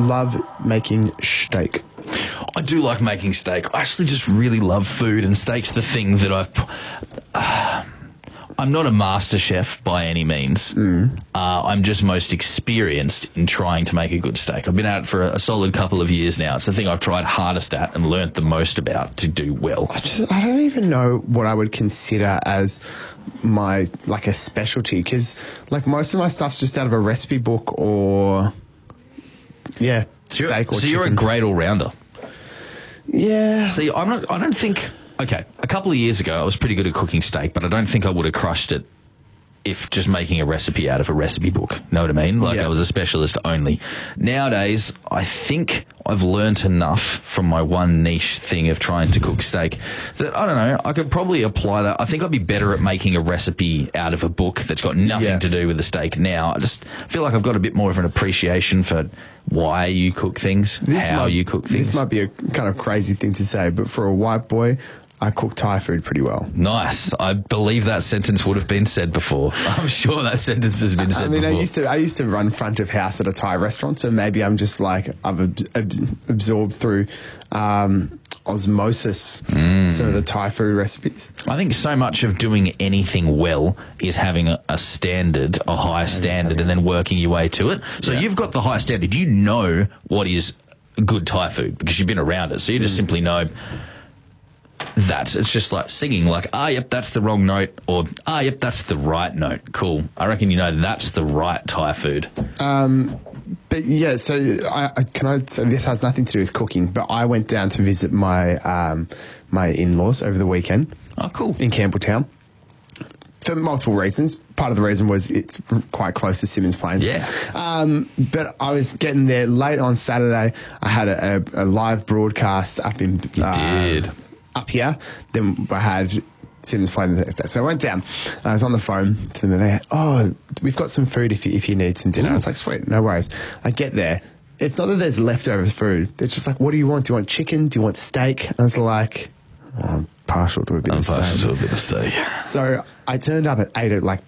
love making steak? I do like making steak. I actually just really love food, and steak's the thing that I'm not a master chef by any means. I'm just most experienced in trying to make a good steak. I've been at it for a solid couple of years now. It's the thing I've tried hardest at and learnt the most about to do well. I don't even know what I would consider as my, like, a specialty, because, like, most of my stuff's just out of a recipe book or, yeah, steak or so chicken. you're a great all-rounder. Yeah. See, I don't think... Okay, a couple of years ago, I was pretty good at cooking steak, but I don't think I would have crushed it if just making a recipe out of a recipe book. Know what I mean? Like, Yeah. I was a specialist only. Nowadays, I think I've learnt enough from my one niche thing of trying to cook steak that, I don't know, I could probably apply that. I think I'd be better at making a recipe out of a book that's got nothing to do with the steak now. I just feel like I've got a bit more of an appreciation for why you cook things, how you cook things. This might be a kind of crazy thing to say, but for a white boy, I cook Thai food pretty well. Nice. I believe that sentence would have been said before. I'm sure that sentence has been said before. I used to run front of house at a Thai restaurant, so maybe I'm just like, I've absorbed through osmosis some of the Thai food recipes. I think so much of doing anything well is having a standard, a high standard, and then working your way to it. So you've got the high standard. You know what is good Thai food because you've been around it. So you just simply know that. It's just like singing, like, yep, that's the wrong note, or, yep, that's the right note. Cool. I reckon you know that's the right Thai food. But yeah, so so this has nothing to do with cooking, but I went down to visit my my in-laws over the weekend. Oh, cool. In Campbelltown. For multiple reasons. Part of the reason was it's quite close to Symmons Plains. Yeah. But I was getting there late on Saturday. I had a live broadcast up in... Up here. Then I had Symmons Plains the next day. So I went down. I was on the phone to them and they had, we've got some food if you need some dinner. I was like, sweet, no worries. I get there. It's not that there's leftover food. It's just like, what do you want? Do you want chicken? Do you want steak? And I was like... I'm partial to a bit of steak. So I turned up at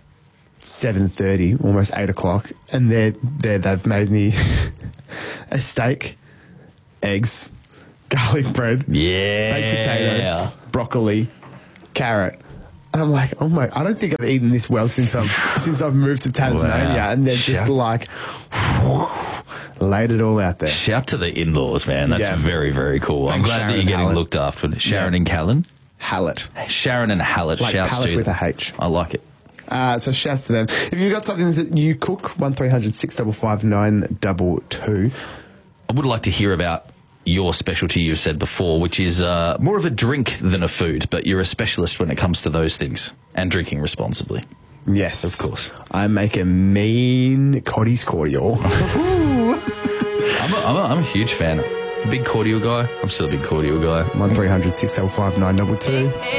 7:30, almost 8 o'clock, and they've made me a steak, eggs, garlic bread, baked potato, broccoli, carrot. And I'm like, I don't think I've eaten this well since I've moved to Tasmania. Wow. And they're just like, laid it all out there. Shout to the in-laws, man. That's very, very cool. Thanks, I'm glad that you're getting looked after. Sharon and Callan? Hallett. Sharon and Hallett. Like shouts pallet to with a H. I like it. So shouts to them. If you've got something that you cook, 1300 655 922. I would like to hear about your specialty you've said before, which is more of a drink than a food, but you're a specialist when it comes to those things and drinking responsibly. Yes. Of course. I make a mean Coddy's cordial. I'm a huge fan. Big cordial guy. I'm still a big cordial guy. 1300 655 922.